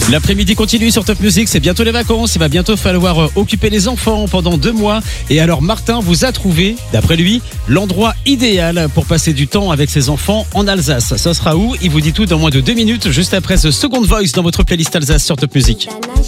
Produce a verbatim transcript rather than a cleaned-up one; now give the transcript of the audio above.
L'après-midi continue sur Top Music, c'est bientôt les vacances, il va bientôt falloir euh, occuper les enfants pendant deux mois. Et alors Martin vous a trouvé, d'après lui, l'endroit idéal pour passer du temps avec ses enfants en Alsace. Ça sera où? Il vous dit tout dans moins de deux minutes, juste après ce Second Voice dans votre playlist Alsace sur Top Music.